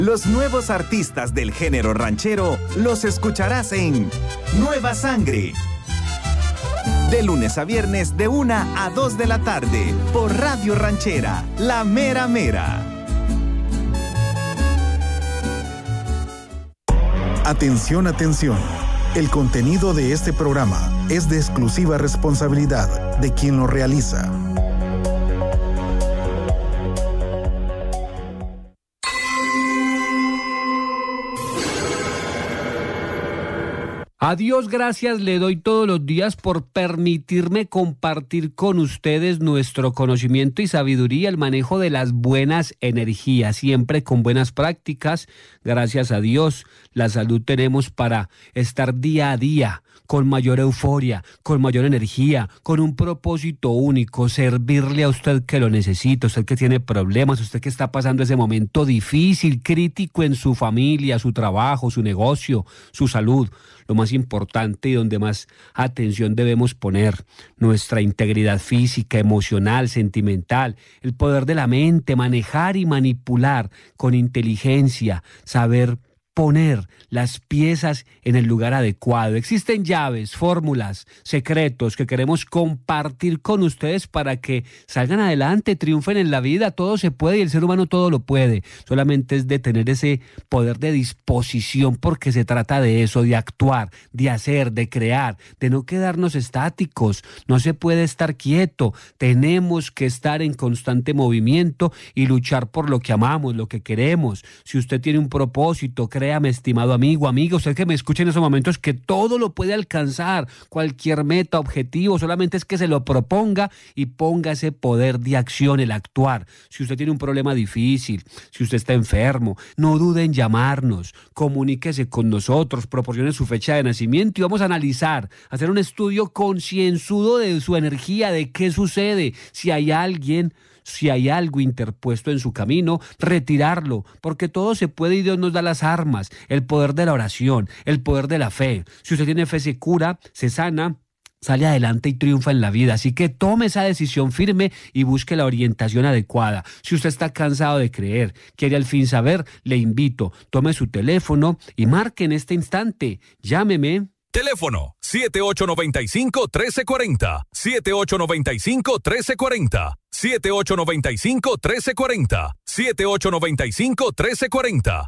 Los nuevos artistas del género ranchero los escucharás en Nueva Sangre. De lunes a viernes de 1 a 2 de la tarde por Radio Ranchera, La Mera Mera. Atención, atención. El contenido de este programa es de exclusiva responsabilidad de quien lo realiza. A Dios gracias le doy todos los días por permitirme compartir con ustedes nuestro conocimiento y sabiduría, el manejo de las buenas energías, siempre con buenas prácticas. Gracias a Dios, la salud tenemos para estar día a día con mayor euforia, con mayor energía, con un propósito único, servirle a usted que lo necesita, usted que tiene problemas, usted que está pasando ese momento difícil, crítico en su familia, su trabajo, su negocio, su salud. Lo más importante y donde más atención debemos poner, nuestra integridad física, emocional, sentimental, el poder de la mente, manejar y manipular con inteligencia, saber poner las piezas en el lugar adecuado. Existen llaves, fórmulas, secretos que queremos compartir con ustedes para que salgan adelante, triunfen en la vida. Todo se puede y el ser humano todo lo puede. Solamente es de tener ese poder de disposición, porque se trata de eso, de actuar, de hacer, de crear, de no quedarnos estáticos. No se puede estar quieto. Tenemos que estar en constante movimiento y luchar por lo que amamos, lo que queremos. Si usted tiene un propósito, créame, estimado amigo, amiga, usted que me escucha en esos momentos, que todo lo puede alcanzar, cualquier meta, objetivo, solamente es que se lo proponga y ponga ese poder de acción, el actuar. Si usted tiene un problema difícil, si usted está enfermo, no dude en llamarnos, comuníquese con nosotros, proporcione su fecha de nacimiento y vamos a analizar, hacer un estudio concienzudo de su energía, de qué sucede, si hay algo interpuesto en su camino, retirarlo, porque todo se puede y Dios nos da las armas, el poder de la oración, el poder de la fe. Si usted tiene fe, se cura, se sana, sale adelante y triunfa en la vida. Así que tome esa decisión firme y busque la orientación adecuada. Si usted está cansado de creer, quiere al fin saber, le invito, tome su teléfono y marque en este instante. Llámeme. Teléfono 7895-1340, 7895-1340, 7895-1340, 7895-1340,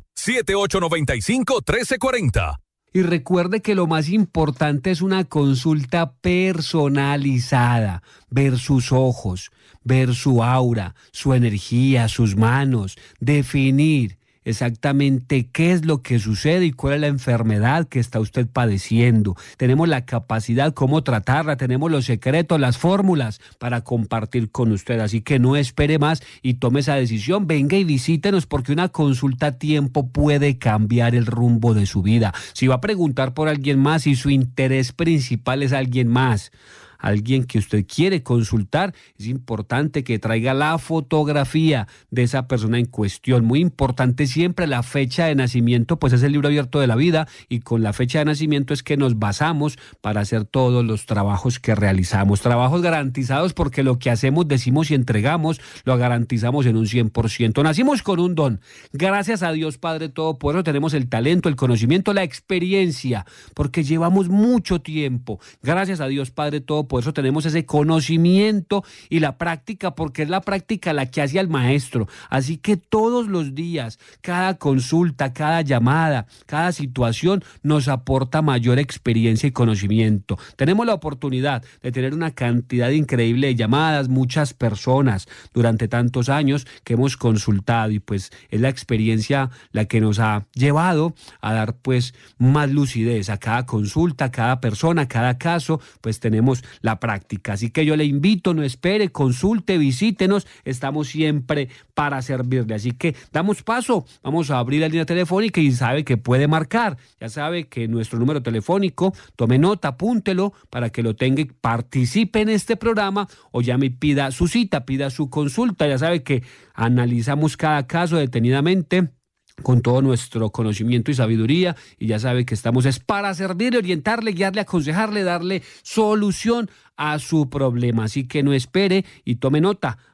7895-1340. Y recuerde que lo más importante es una consulta personalizada, ver sus ojos, ver su aura, su energía, sus manos, definir exactamente qué es lo que sucede y cuál es la enfermedad que está usted padeciendo. Tenemos la capacidad, cómo tratarla, tenemos los secretos, las fórmulas para compartir con usted. Así que no espere más y tome esa decisión. Venga y visítenos, porque una consulta a tiempo puede cambiar el rumbo de su vida. Si va a preguntar por alguien más y su interés principal es alguien más, alguien que usted quiere consultar, es importante que traiga la fotografía de esa persona en cuestión. Muy importante siempre la fecha de nacimiento, pues es el libro abierto de la vida, y con la fecha de nacimiento es que nos basamos para hacer todos los trabajos que realizamos. Trabajos garantizados, porque lo que hacemos, decimos y entregamos, lo garantizamos en un 100%. Nacimos con un don. Gracias a Dios Padre Todopoderoso tenemos el talento, el conocimiento, la experiencia, porque llevamos mucho tiempo. Gracias a Dios Padre Todopoderoso. Por eso tenemos ese conocimiento y la práctica, porque es la práctica la que hace al maestro. Así que todos los días, cada consulta, cada llamada, cada situación nos aporta mayor experiencia y conocimiento. Tenemos la oportunidad de tener una cantidad increíble de llamadas, muchas personas durante tantos años que hemos consultado, y pues es la experiencia la que nos ha llevado a dar pues más lucidez a cada consulta, a cada persona, a cada caso. Pues tenemos la práctica. Así que yo le invito, no espere, consulte, visítenos, estamos siempre para servirle. Así que damos paso, vamos a abrir la línea telefónica y sabe que puede marcar. Ya sabe que nuestro número telefónico, tome nota, apúntelo para que lo tenga y participe en este programa, o llame y pida su cita, pida su consulta. Ya sabe que analizamos cada caso detenidamente, con todo nuestro conocimiento y sabiduría, y ya sabe que estamos es para servirle, orientarle, guiarle, aconsejarle, darle solución a su problema. Así que no espere y tome nota,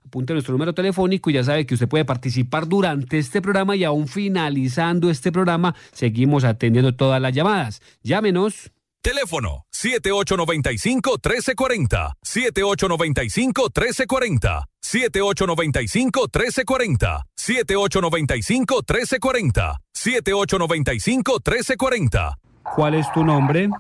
apunte nuestro número telefónico y ya sabe que usted puede participar durante este programa y aún finalizando este programa seguimos atendiendo todas las llamadas. Llámenos. Teléfono 7895-1340, 7895-1340, 7895-1340, 7895-1340, 7895-1340. ¿Cuál es tu nombre?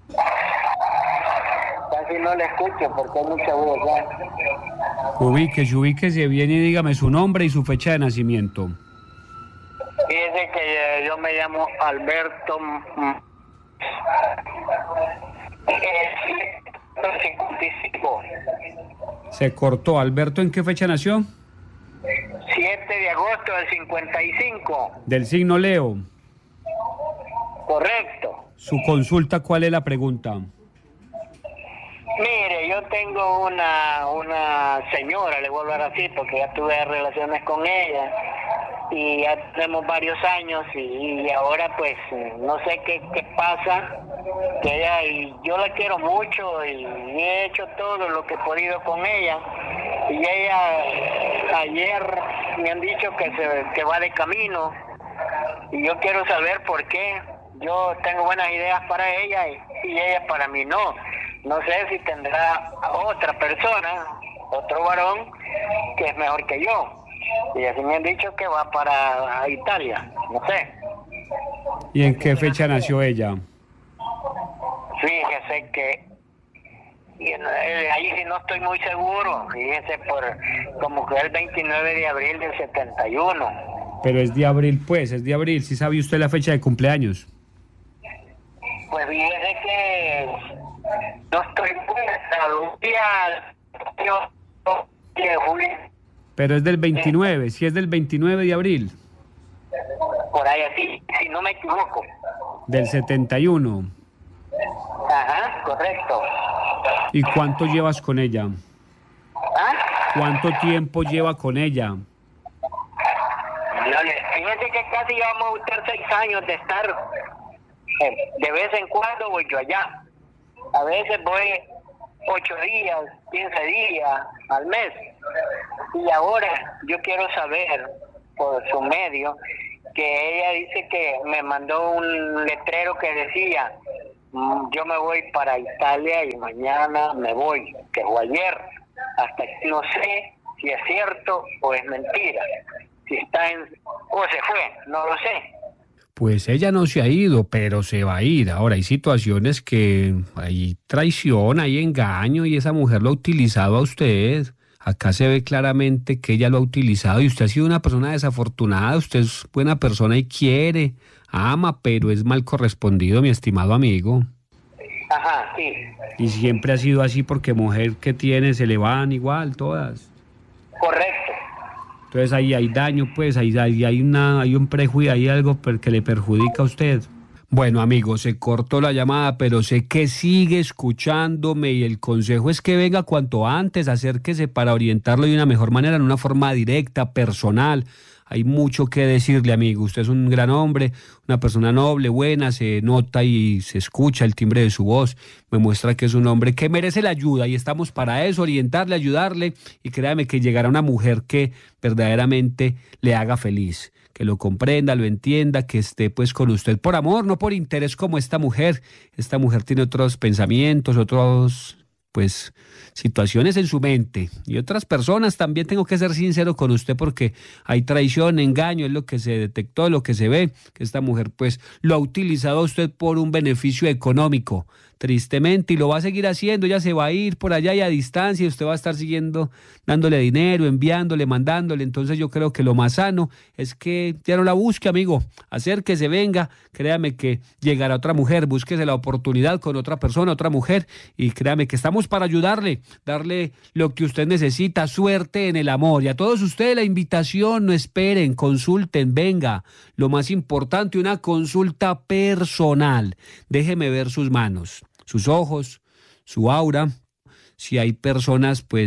Casi no le escucho porque hay mucha voz ya. Ubíquese bien y dígame su nombre y su fecha de nacimiento. Dice que yo me llamo Alberto 55. Se cortó. Alberto, ¿en qué fecha nació? 7 de agosto del 55. Del signo Leo. Correcto. Su consulta, ¿cuál es la pregunta? Mire, yo tengo una señora, le voy a hablar así porque ya tuve relaciones con ella y ya tenemos varios años y ahora pues no sé qué pasa, que ella, y yo la quiero mucho y he hecho todo lo que he podido con ella y ella ayer me han dicho que va de camino y yo quiero saber por qué. Yo tengo buenas ideas para ella y ella para mí no. No sé si tendrá otra persona, otro varón, que es mejor que yo. Y así me han dicho que va para Italia, no sé. ¿Y en qué fecha nació ella? Fíjese que ahí sí no estoy muy seguro. Fíjese como que el 29 de abril del 71. Pero es de abril, pues, es de abril. ¿Sí sabe usted la fecha de cumpleaños? Pues fíjese que no estoy muy seguro. De julio. Pero es del 29, sí es del 29 de abril. Por ahí así, si no me equivoco. Del 71. Ajá, correcto. ¿Y cuánto llevas con ella? ¿Ah? ¿Cuánto tiempo lleva con ella? Fíjate que casi vamos a estar 6 años de estar. De vez en cuando voy yo allá. A veces voy 8 días, 15 días al mes. Y ahora yo quiero saber, por su medio, que ella dice que me mandó un letrero que decía, yo me voy para Italia y mañana me voy, que fue ayer. Hasta que no sé si es cierto o es mentira. Si está o se fue, no lo sé. Pues ella no se ha ido, pero se va a ir. Ahora, hay situaciones que hay traición, hay engaño y esa mujer lo ha utilizado a usted. Acá se ve claramente que ella lo ha utilizado y usted ha sido una persona desafortunada. Usted es buena persona y quiere, ama, pero es mal correspondido, mi estimado amigo. Ajá, sí. Y siempre ha sido así porque mujer que tiene se le van igual todas. Correcto. Entonces ahí hay daño, pues, hay un prejuicio, hay algo que le perjudica a usted. Bueno, amigo, se cortó la llamada, pero sé que sigue escuchándome y el consejo es que venga cuanto antes, acérquese para orientarlo de una mejor manera, en una forma directa, personal. Hay mucho que decirle, amigo. Usted es un gran hombre, una persona noble, buena, se nota y se escucha el timbre de su voz. Me muestra que es un hombre que merece la ayuda y estamos para eso, orientarle, ayudarle. Y créame que llegará una mujer que verdaderamente le haga feliz, que lo comprenda, lo entienda, que esté pues con usted por amor, no por interés como esta mujer. Esta mujer tiene otros pensamientos, otros pues situaciones en su mente y otras personas. También tengo que ser sincero con usted porque hay traición, engaño, es lo que se detectó, lo que se ve, que esta mujer pues lo ha utilizado a usted por un beneficio económico, tristemente, y lo va a seguir haciendo. Ella se va a ir por allá y a distancia y usted va a estar siguiendo dándole dinero, enviándole, mandándole. Entonces yo creo que lo más sano es que ya no la busque, amigo, acérquese, venga, créame que llegará otra mujer, búsquese la oportunidad con otra persona, otra mujer, y créame que estamos para ayudarle, darle lo que usted necesita, suerte en el amor. Y a todos ustedes la invitación, no esperen, consulten, venga, lo más importante, una consulta personal. Déjeme ver sus manos, sus ojos, su aura. Si hay personas pues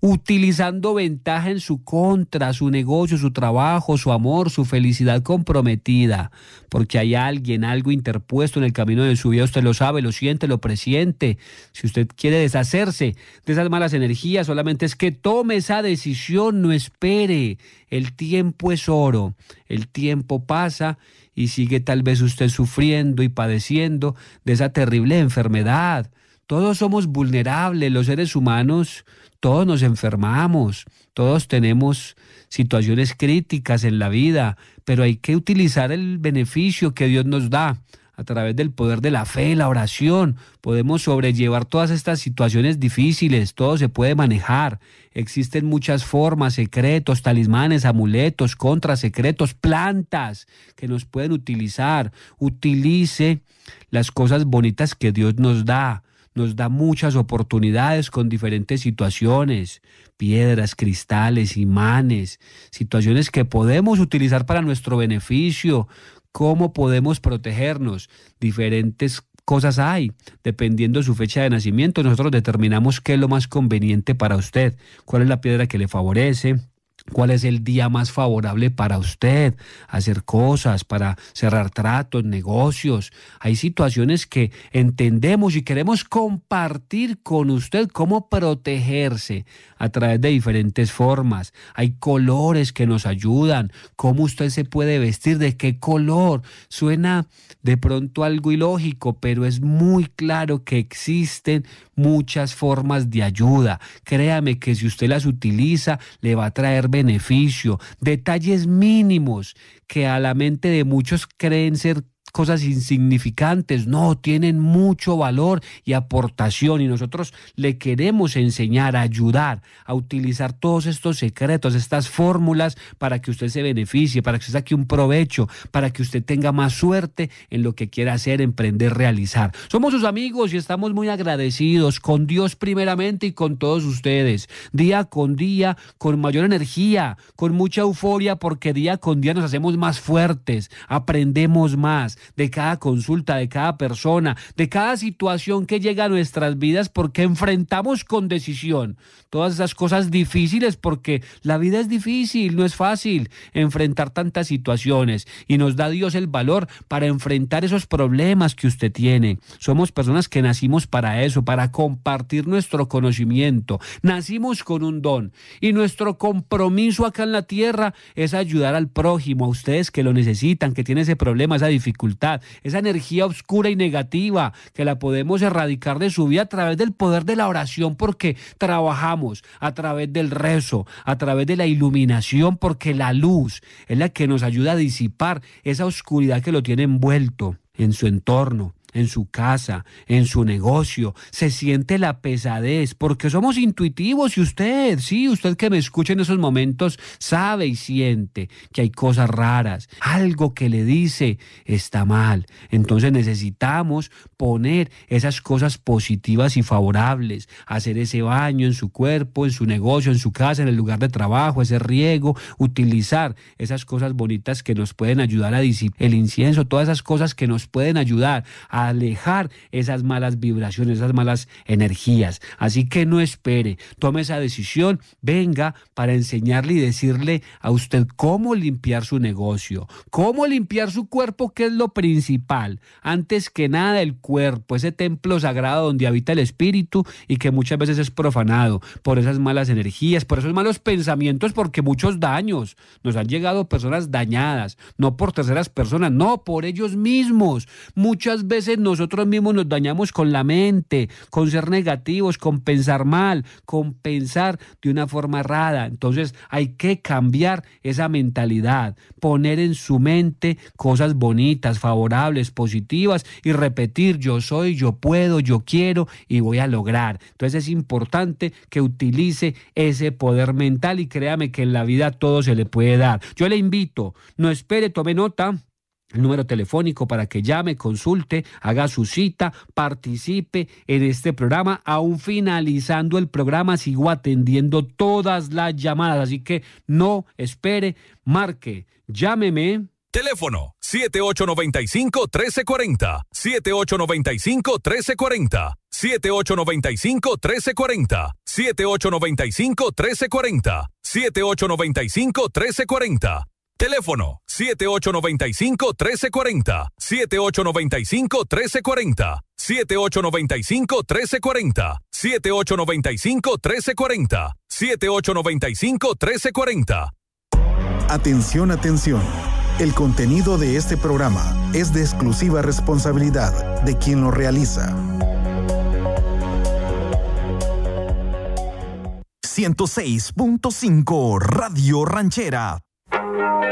utilizando ventaja en su contra, su negocio, su trabajo, su amor, su felicidad comprometida, porque hay alguien, algo interpuesto en el camino de su vida, usted lo sabe, lo siente, lo presiente. Si usted quiere deshacerse de esas malas energías, solamente es que tome esa decisión, no espere. El tiempo es oro, el tiempo pasa y sigue tal vez usted sufriendo y padeciendo de esa terrible enfermedad. Todos somos vulnerables, los seres humanos, todos nos enfermamos, todos tenemos situaciones críticas en la vida, pero hay que utilizar el beneficio que Dios nos da. A través del poder de la fe, la oración, podemos sobrellevar todas estas situaciones difíciles, todo se puede manejar. Existen muchas formas, secretos, talismanes, amuletos, contrasecretos, plantas que nos pueden utilizar. Utilice las cosas bonitas que Dios nos da muchas oportunidades con diferentes situaciones, piedras, cristales, imanes, situaciones que podemos utilizar para nuestro beneficio. ¿Cómo podemos protegernos? Diferentes cosas hay. Dependiendo de su fecha de nacimiento, nosotros determinamos qué es lo más conveniente para usted, cuál es la piedra que le favorece, cuál es el día más favorable para usted, hacer cosas, para cerrar tratos, negocios. Hay situaciones que entendemos y queremos compartir con usted cómo protegerse a través de diferentes formas. Hay colores que nos ayudan, cómo usted se puede vestir, de qué color. Suena de pronto algo ilógico, pero es muy claro que existen muchas formas de ayuda. Créame que si usted las utiliza, le va a traer beneficio. Detalles mínimos que a la mente de muchos creen ser cosas insignificantes, no, tienen mucho valor y aportación, y nosotros le queremos enseñar, ayudar a utilizar todos estos secretos, estas fórmulas para que usted se beneficie, para que usted saque un provecho, para que usted tenga más suerte en lo que quiera hacer, emprender, realizar. Somos sus amigos y estamos muy agradecidos con Dios primeramente y con todos ustedes, día con día, con mayor energía, con mucha euforia, porque día con día nos hacemos más fuertes, aprendemos más de cada consulta, de cada persona, de cada situación que llega a nuestras vidas, porque enfrentamos con decisión todas esas cosas difíciles, porque la vida es difícil, no es fácil enfrentar tantas situaciones, y nos da Dios el valor para enfrentar esos problemas que usted tiene. Somos personas que nacimos para eso, para compartir nuestro conocimiento. Nacimos con un don y nuestro compromiso acá en la tierra es ayudar al prójimo, a ustedes que lo necesitan, que tienen ese problema, esa dificultad, esa energía oscura y negativa, que la podemos erradicar de su vida a través del poder de la oración, porque trabajamos a través del rezo, a través de la iluminación, porque la luz es la que nos ayuda a disipar esa oscuridad que lo tiene envuelto en su entorno, en su casa, en su negocio. Se siente la pesadez porque somos intuitivos, y usted, sí, usted que me escucha en esos momentos sabe y siente que hay cosas raras, algo que le dice está mal. Entonces necesitamos poner esas cosas positivas y favorables, hacer ese baño en su cuerpo, en su negocio, en su casa, en el lugar de trabajo, ese riego, utilizar esas cosas bonitas que nos pueden ayudar a disipar el incienso, todas esas cosas que nos pueden ayudar a alejar esas malas vibraciones, esas malas energías. Así que no espere, tome esa decisión, venga para enseñarle y decirle a usted cómo limpiar su negocio, cómo limpiar su cuerpo, que es lo principal. Antes que nada, el cuerpo, ese templo sagrado donde habita el espíritu y que muchas veces es profanado por esas malas energías, por esos malos pensamientos, porque muchos daños nos han llegado, personas dañadas, no por terceras personas, no, por ellos mismos. Muchas veces nosotros mismos nos dañamos con la mente, con ser negativos, con pensar mal, con pensar de una forma errada. Entonces hay que cambiar esa mentalidad, poner en su mente cosas bonitas, favorables, positivas, y repetir: yo soy, yo puedo, yo quiero y voy a lograr. Entonces es importante que utilice ese poder mental, y créame que en la vida todo se le puede dar. Yo le invito, no espere, tome nota. El número telefónico para que llame, consulte, haga su cita, participe en este programa. Aún finalizando el programa, sigo atendiendo todas las llamadas, así que no espere, marque, llámeme. Teléfono 7895-1340. 7895-1340. 7895-1340. 7895-1340. 7895-1340. Teléfono 7895-1340. 7895-1340. 7895-1340. 7895-1340. 7895-1340. Atención, atención. El contenido de este programa es de exclusiva responsabilidad de quien lo realiza. 106.5 Radio Ranchera.